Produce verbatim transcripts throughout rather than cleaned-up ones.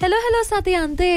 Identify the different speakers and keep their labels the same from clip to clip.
Speaker 1: Hello hello සතියන්තේ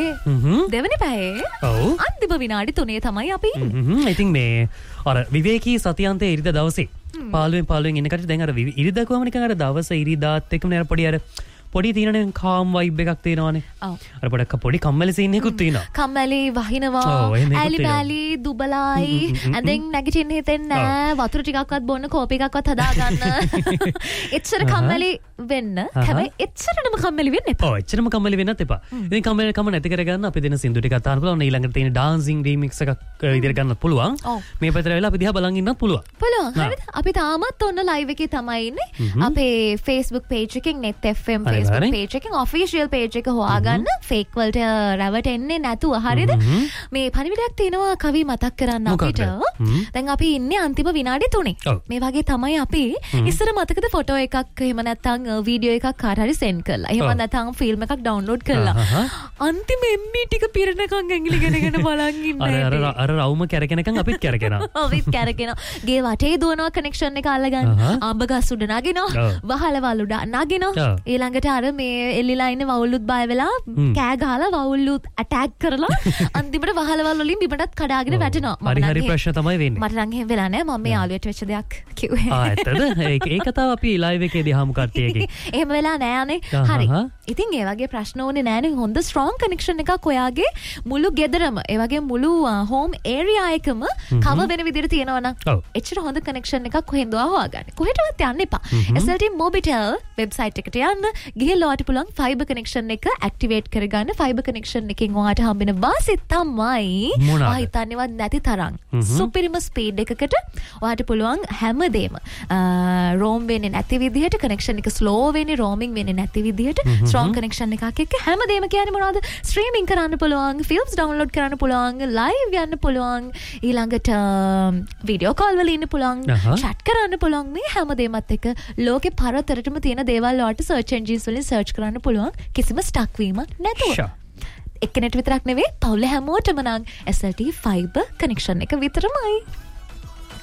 Speaker 1: දෙවනි පැයේ
Speaker 2: ඔව්
Speaker 1: අන්තිම විනාඩි තුනේ තමයි අපි
Speaker 2: හ්ම් ඉතින් මේ අර විවේකී සතියන්තේ ඉරිදා දවසේ පාළුවෙන් පාළුවෙන් ඉන්න කටට දැන් අර ඉරිදා කොහම නිකන් අර දවස ඉරිදාත් එක්කම නේ අර පොඩි අර පොඩි තියෙනනේ කාම් වයිබ් එකක් තියෙනවානේ. ඔව්. අර පොඩක් පොඩි කම්මැලි සීන් එකකුත් තියෙනවා.
Speaker 1: කම්මැලි වහිනවා. ඇලි බැලි දුබලයි. ඇඳෙන් නැගිටින්න හිතෙන්නේ නැහැ. වතුර ටිකක්වත් බොන්න කෝපි එකක්වත් හදාගන්න. එච්චර කම්මැලි වෙන්න. හැබැයි එච්චරම කම්මැලි වෙන්න එපා.
Speaker 2: ඔව් එච්චරම කම්මැලි වෙන්නත් එපා. ඉතින් කම්මැලි කම නැති කරගන්න අපි දෙන සින්දු ටිකක් අහන්න පුළුවන්. ඊළඟට තියෙන ඩාන්සින් රීමික්ස් එකක් විදියට ගන්නත් පුළුවන්. මේ පැත්තට වෙලා අපි දිහා බලන් ඉන්නත් පුළුවන්.
Speaker 1: පුළුවන්. හරිද? අපි තාමත් ඔන්න ලයිව් එකේ තමයි ඉන්නේ. අපේ Facebook page එකෙන් net f m Facebook page එකෙන් official page එක හොයාගන්න fake වලට රැවටෙන්නේ නැතුව හරියද මේ පණිවිඩයක් තියෙනවා කවි මතක් කරන්න අපිට දැන් අපි ඉන්නේ අන්තිම විනාඩි තුනේ මේ වගේ තමයි අපි ඉස්සර මතකද ෆොටෝ එකක් එහෙම නැත්නම් වීඩියෝ එකක් කාට හරි send කරලා එහෙම නැත්නම් ෆිල්ම් එකක් download කරලා අන්තිම M B ටික පිරෙනකන් ඇඟිලි ගෙනගෙන බලන් ඉන්නේ
Speaker 2: අර අර අර රවුම කැරකෙනකන් අපිත් කැරකෙනවා
Speaker 1: අපිත් කැරකෙනවා ගේ වටේ දුවනවා කනෙක්ෂන් එක අල්ලගන්න ආඹ ගස් උඩ නගිනවා වහලවල් උඩ නගිනවා ඊළඟට අර මේ එල්ලිලා ඉන්න වවුලුත් බය වෙලා කෑ ගහලා වවුලුත් ඇටැක් කරලා අන්තිමට වහලවල් වලින් බිමටත් කඩාගෙන වැටෙනවා
Speaker 2: හරි හරි ප්‍රශ්න තමයි වෙන්නේ
Speaker 1: මට නම් එහෙම වෙලා නැහැ මම මේ යාළුවට වෙච්ච දෙයක් කිව්වේ
Speaker 2: ආ ඇත්තද ඒක ඒ කතාව අපි ලයිව් එකේදී අහමු කට්ටියකින්
Speaker 1: එහෙම වෙලා නැහැ අනේ හරි ඉතින් ඒ වගේ ප්‍රශ්න ඕනේ නැහනේ හොඳ ස්ට්‍රෝං කනෙක්ෂන් එකක් ඔයාගේ මුළු ගෙදරම ඒ වගේ මුළු හෝම් ඒරියා එකම කව වෙන විදිහට තියෙනවා නම් එච්චර හොඳ කනෙක්ෂන් එකක් කොහෙන්ද හොයාගන්නේ කොහෙටවත් යන්න එපා S L T Mobitel website එකට යන්න ගිහලා පුළුවන් ෆයිබර් කනෙක්ෂන් එක ඇක්ටිවේට් කරගන්න ෆයිබර් කනෙක්ෂන් එකෙන් ඔයාට හම්බෙන වාසිය තමයි ඔයා හිතන්නේවත් නැති තරම් සුපිරිම ස්පීඩ් එකකට ඔයාට පුළුවන් හැමදේම රෝම් වෙන්නේ නැති විදිහට කනෙක්ෂන් එක ස්ලෝ වෙන්නේ රෝමින් වෙන්නේ නැති විදිහට ස්ට්‍රෝං කනෙක්ෂන් එකක් එක්ක හැමදේම කියන්නේ මොනවද ස්ට්‍රීමින් කරන්න පුළුවන් ෆිල්ම්ස් ඩවුන්ලෝඩ් කරන්න පුළුවන් ලයිව් යන්න පුළුවන් ඊළඟට වීඩියෝ කෝල් වල ඉන්න පුළුවන් chat කරන්න පුළුවන් මේ හැමදේමත් එක්ක ලෝකේ පරතරටම තියෙන දේවල් වලට සර්ච් එන්ජින්ස් වලින් සර්ච් කරන්න පුළුවන් කිසිම ස්ටක් වීමක් නැතුව. එක්කෙනෙක් විතරක් නෙවෙයි පවුල හැමෝටම නම් S L T fiber connection එක විතරමයි.